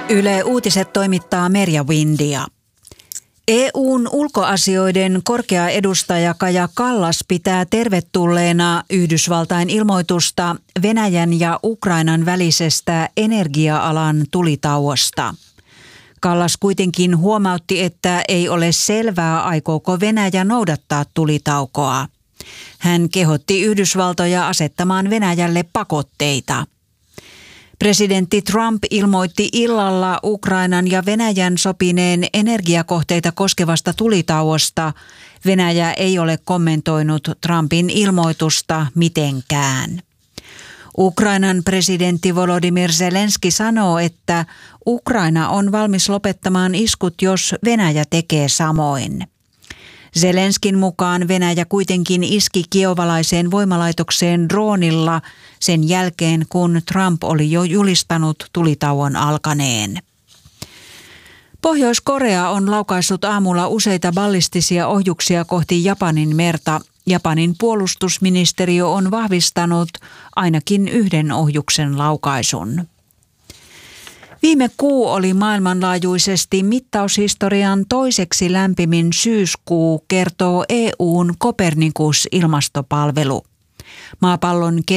Yle Uutiset toimittaa Merja Windia. EU:n ulkoasioiden korkea edustaja Kaja Kallas pitää tervetulleena Yhdysvaltain ilmoitusta Venäjän ja Ukrainan välisestä energia-alan tulitauosta. Kallas kuitenkin huomautti, että ei ole selvää, aikooko Venäjä noudattaa tulitaukoa. Hän kehotti Yhdysvaltoja asettamaan Venäjälle pakotteita. Presidentti Trump ilmoitti illalla Ukrainan ja Venäjän sopineen energiakohteita koskevasta tulitauosta. Venäjä ei ole kommentoinut Trumpin ilmoitusta mitenkään. Ukrainan presidentti Volodymyr Zelenski sanoo, että Ukraina on valmis lopettamaan iskut, jos Venäjä tekee samoin. Zelenskin mukaan Venäjä kuitenkin iski kiovalaiseen voimalaitokseen droonilla sen jälkeen, kun Trump oli jo julistanut tulitauon alkaneen. Pohjois-Korea on laukaissut aamulla useita ballistisia ohjuksia kohti Japanin merta. Japanin puolustusministeriö on vahvistanut ainakin yhden ohjuksen laukaisun. Viime kuu oli maailmanlaajuisesti mittaushistorian toiseksi lämpimin syyskuu, kertoo EU:n Copernicus-ilmastopalvelu. Maapallon